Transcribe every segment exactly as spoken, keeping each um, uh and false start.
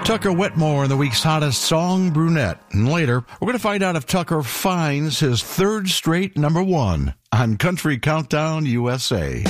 Tucker Whitmore in the week's hottest song, Brunette. And later, we're going to find out if Tucker finds his third straight number one on Country Countdown U S A.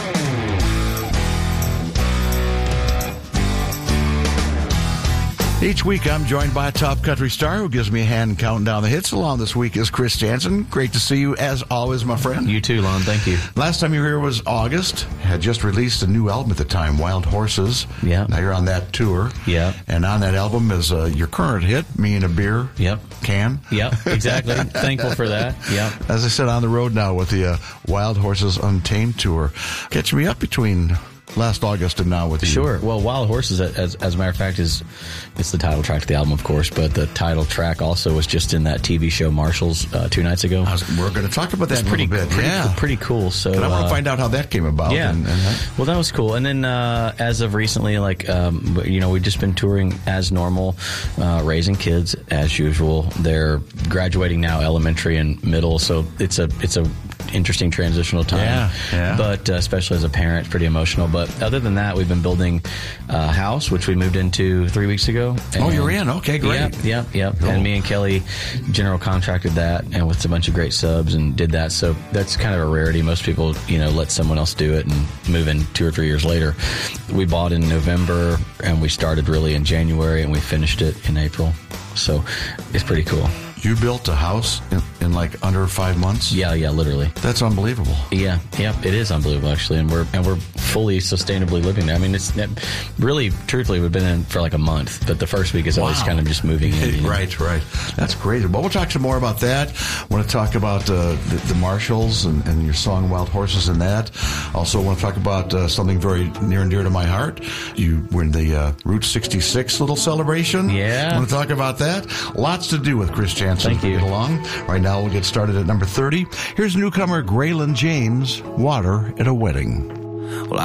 Each week, I'm joined by a top country star who gives me a hand counting down the hits. Along this week is Chris Janson. Great to see you, as always, my friend. You too, Lon. Thank you. Last time you were here was August. Had just released a new album at the time, Wild Horses. Yeah. Now you're on that tour. Yeah. And on that album is uh, your current hit, Me and a Beer Yep. Can. Yep, exactly. Thankful for that. Yep. As I said, on the road now with the uh, Wild Horses Untamed tour. Catch me up between last August and now with you. Sure. Well, Wild Horses, as, as a matter of fact, is it's the title track to the album, of course, but the title track also was just in that T V show Marshalls uh, two nights ago. I was, we're going to talk about that it's in pretty, a little bit. Pretty, yeah. pretty cool. So and I want to uh, find out how that came about. Yeah. And, and that. Well, that was cool. And then uh, as of recently, like, um, you know, we've just been touring as normal, uh, raising kids as usual. They're graduating now, elementary and middle, so it's a it's a interesting transitional time. Yeah, yeah. But uh, especially as a parent, it's pretty emotional. But other than that, we've been building a house, which we moved into three weeks ago. And oh, you're in? Okay, great. Yep, yep, yep. Cool. And me and Kelly general contracted that, and with a bunch of great subs, and did that. So that's kind of a rarity. Most people, you know, let someone else do it and move in two or three years later. We bought in November, and we started really in January, and we finished it in April. So it's pretty cool. You built a house in, in like under five months? Yeah, yeah, literally. That's unbelievable. Yeah, yeah, it is unbelievable actually, and we're and we're fully sustainably living there. I mean, it's it, really, truthfully, we've been in for like a month, but the first week is always Wow. kind of just moving in. You know? Right, right. That's great. Well, we'll talk some more about that. I want to talk about uh, the, the Marshalls and, and your song Wild Horses and that. Also want to talk about uh, something very near and dear to my heart. You were in the uh, Route sixty-six little celebration. Yeah. I want to talk about that. Lots to do with Chris Janson. Thank you. Get along. Right now, we'll get started at number thirty. Here's newcomer Graylin James, Water at a Wedding. Well,